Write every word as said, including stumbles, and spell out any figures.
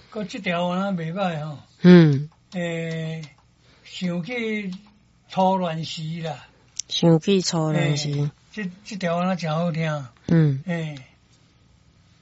个这条啊袂歹吼。 嗯。 诶，想去初恋时啦。 想起初恋时。 这这条啊真好听。 嗯。 诶。